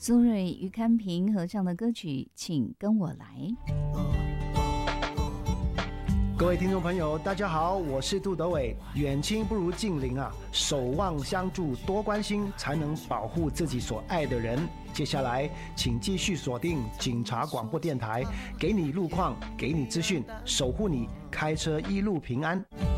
苏芮、于堪平合唱的歌曲《请跟我来》。 各位听众朋友，大家好，我是杜德伟。远亲不如近邻啊，守望相助，多关心，才能保护自己所爱的人。接下来，请继续锁定警察广播电台，给你路况，给你资讯，守护你开车一路平安。